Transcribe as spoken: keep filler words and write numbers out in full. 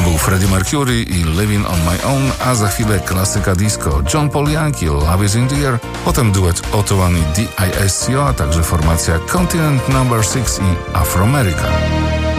był Freddie Mercury i Living on My Own, a za chwilę klasyka disco John Paul Yankee, Love is in the Air, potem duet Otto One i D I S C O, a także formacja Continent Number six i Afroamerica.